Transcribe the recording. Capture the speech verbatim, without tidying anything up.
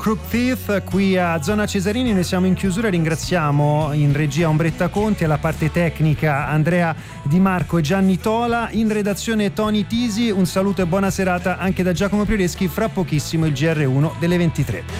Crook Thief qui a Zona Cesarini. Noi siamo in chiusura, ringraziamo in regia Ombretta Conti, alla parte tecnica Andrea Di Marco e Gianni Tola, in redazione Tony Tisi. Un saluto e buona serata anche da Giacomo Prioreschi. Fra pochissimo il G R uno delle ventitré.